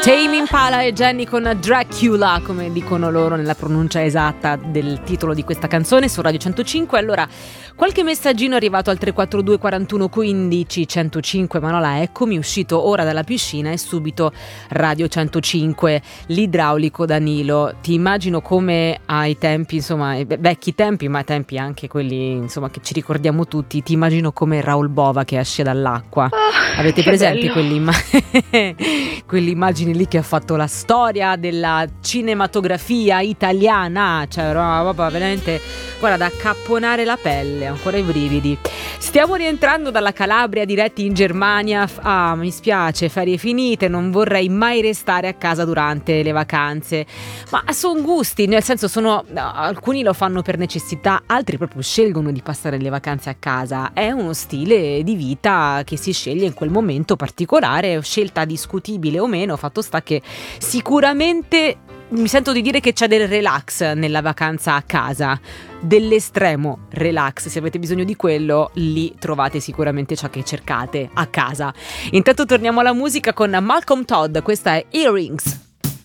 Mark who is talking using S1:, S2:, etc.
S1: Tame Impala e Jenny con Dracula, come dicono loro nella pronuncia esatta del titolo di questa canzone, su Radio 105. Allora, qualche messaggino è arrivato al 342 41 15 105. Manola, eccomi, uscito ora dalla piscina e subito Radio 105, l'idraulico Danilo. Ti immagino come ai tempi, insomma, vecchi tempi, ma tempi anche quelli, insomma, che ci ricordiamo tutti. Ti immagino come Raoul Bova che esce dall'acqua. Avete presente quell'immagine lì che ha fatto la storia della cinematografia italiana? Cioè, era roba veramente, guarda, da accapponare la pelle, ancora i brividi. Stiamo rientrando dalla Calabria diretti in Germania. Mi spiace, ferie finite, non vorrei mai restare a casa durante le vacanze. Ma sono gusti, nel senso, alcuni lo fanno per necessità, altri proprio scelgono di passare le vacanze a casa. È uno stile di vita che si sceglie in quel momento particolare, scelta discutibile o meno. Fatto sta che sicuramente mi sento di dire che c'è del relax nella vacanza a casa, dell'estremo relax. Se avete bisogno di quello, lì trovate sicuramente ciò che cercate a casa. Intanto torniamo alla musica con Malcolm Todd, questa è Earrings.